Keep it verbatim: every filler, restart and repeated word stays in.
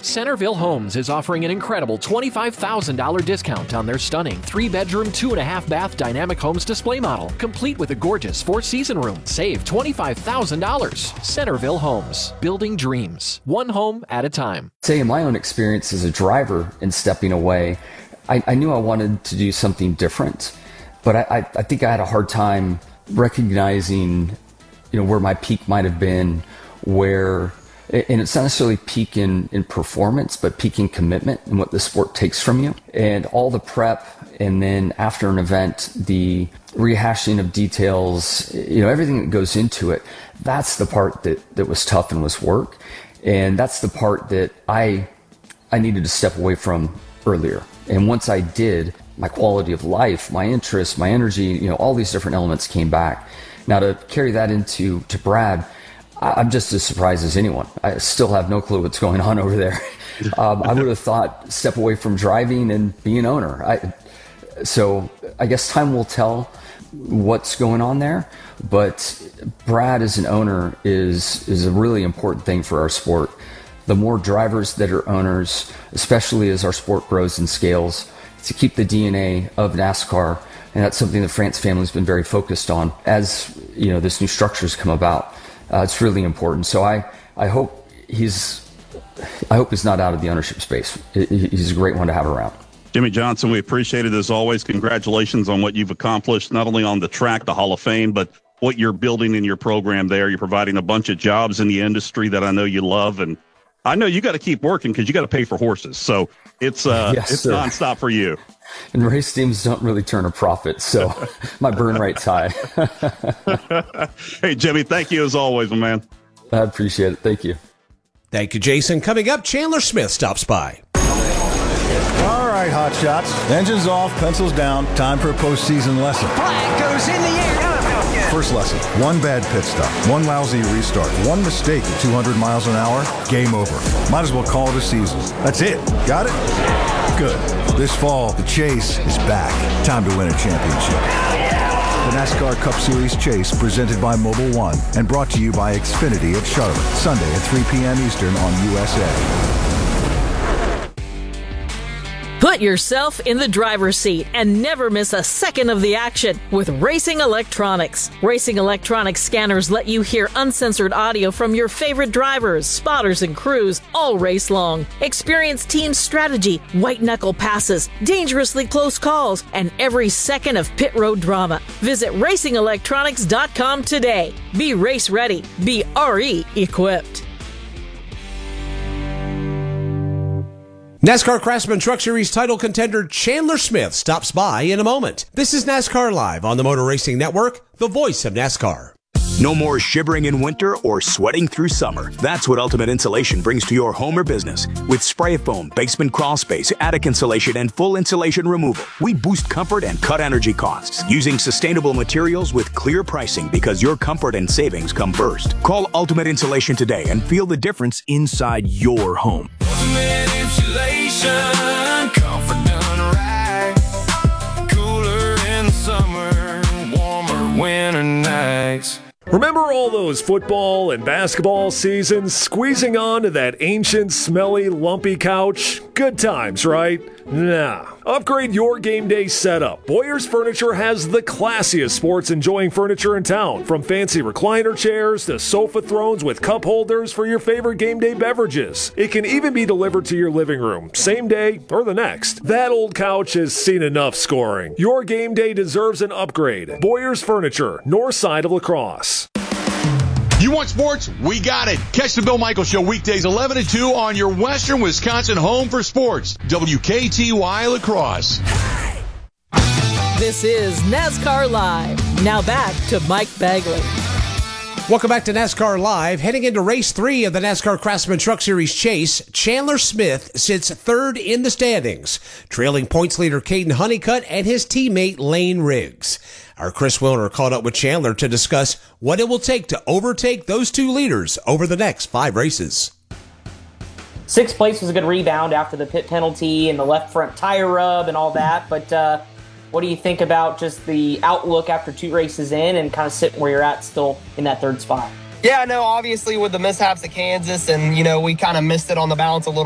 Centerville Homes is offering an incredible twenty-five thousand dollars discount on their stunning three-bedroom, two-and-a-half bath Dynamic Homes display model, complete with a gorgeous four-season room. Save twenty-five thousand dollars. Centerville Homes, building dreams, one home at a time. Say in my own experience as a driver and stepping away, I, I knew I wanted to do something different, but I, I, I think I had a hard time recognizing, you know, where my peak might have been, where, and it's not necessarily peak in, in performance, but peak in commitment and what the sport takes from you. And all the prep, and then after an event, the rehashing of details, you know, everything that goes into it, that's the part that, that was tough and was work. And that's the part that I, I needed to step away from earlier. And once I did, my quality of life, my interests, my energy, you know, all these different elements came back. Now to carry that into to Brad, I'm just as surprised as anyone. I still have no clue what's going on over there. Um, I would have thought step away from driving and be an owner. I, so I guess time will tell what's going on there. But Brad as an owner is is a really important thing for our sport. The more drivers that are owners, especially as our sport grows and scales, to keep the D N A of NASCAR, and that's something the France family's been very focused on as, you know, this new structure's come about. Uh, it's really important. So I, I hope he's I hope he's not out of the ownership space. He's a great one to have around. Jimmie Johnson, we appreciate it as always. Congratulations on what you've accomplished, not only on the track, the Hall of Fame, but what you're building in your program there. You're providing a bunch of jobs in the industry that I know you love, and I know you got to keep working because you got to pay for horses. So it's uh, yes, it's sir. nonstop for you. And race teams don't really turn a profit, so my burn rate's high. Hey, Jimmy, thank you as always, my man. I appreciate it. Thank you. Thank you, Jason. Coming up, Chandler Smith stops by. All right, hot shots. Engines off, pencils down. Time for a postseason lesson. Flag goes in the air. First lesson, one bad pit stop, one lousy restart, one mistake at two hundred miles an hour, game over. Might as well call it a season. That's it. Got it? Good. This fall, the chase is back. Time to win a championship. The NASCAR Cup Series Chase, presented by Mobil One and brought to you by Xfinity at Charlotte, Sunday at three p.m. Eastern on U S A. Put yourself in the driver's seat and never miss a second of the action with Racing Electronics. Racing Electronics scanners let you hear uncensored audio from your favorite drivers, spotters, and crews all race long. Experience team strategy, white-knuckle passes, dangerously close calls, and every second of pit road drama. Visit racing electronics dot com today. Be race ready. Be R E equipped. NASCAR Craftsman Truck Series title contender Chandler Smith stops by in a moment. This is NASCAR Live on the Motor Racing Network, the voice of NASCAR. No more shivering in winter or sweating through summer. That's what Ultimate Insulation brings to your home or business. With spray foam, basement crawl space, attic insulation, and full insulation removal, we boost comfort and cut energy costs using sustainable materials with clear pricing because your comfort and savings come first. Call Ultimate Insulation today and feel the difference inside your home. Ultimate Insulation, comfort done right. Cooler in the summer, warmer winter nights. Remember all those football and basketball seasons squeezing onto that ancient, smelly, lumpy couch? Good times, right? Nah. Upgrade your game day setup. Boyer's Furniture has the classiest sports-enjoying furniture in town, from fancy recliner chairs to sofa thrones with cup holders for your favorite game day beverages. It can even be delivered to your living room, same day or the next. That old couch has seen enough scoring. Your game day deserves an upgrade. Boyer's Furniture, north side of La Crosse. You want sports? We got it. Catch the Bill Michaels Show weekdays eleven to two on your Western Wisconsin home for sports. W K T Y La Crosse. This is NASCAR Live. Now back to Mike Bagley. Welcome back to NASCAR Live. Heading into race three of the NASCAR Craftsman Truck Series Chase, Chandler Smith sits third in the standings, trailing points leader Caden Honeycutt and his teammate Lane Riggs. Our Chris Wilner caught up with Chandler to discuss what it will take to overtake those two leaders over the next five races. Sixth place was a good rebound after the pit penalty and the left front tire rub and all that, but uh, what do you think about just the outlook after two races in and kind of sitting where you're at still in that third spot? Yeah, no, obviously with the mishaps at Kansas and, you know, we kind of missed it on the balance a little